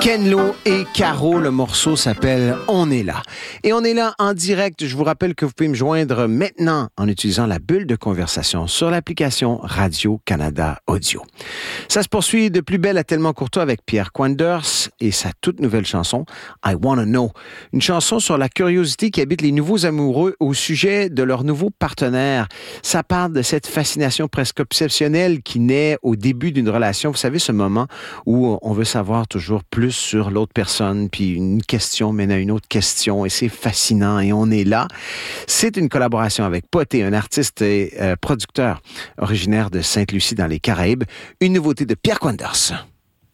Ken Lo et Caro, le morceau s'appelle On est là. Et on est là en direct. Je vous rappelle que vous pouvez me joindre maintenant en utilisant la bulle de conversation sur l'application Radio-Canada Audio. Ça se poursuit de plus belle à tellement courtois avec Pierre Quanders et sa toute nouvelle chanson I Wanna Know. Une chanson sur la curiosité qui habite les nouveaux amoureux au sujet de leur nouveau partenaire. Ça parle de cette fascination presque obsessionnelle qui naît au début d'une relation. Vous savez, ce moment où on veut savoir toujours plus sur l'autre personne, puis une question mène à une autre question, et c'est fascinant, et on est là. C'est une collaboration avec Poté, un artiste et producteur originaire de Sainte-Lucie dans les Caraïbes. Une nouveauté de Pierre Quanders.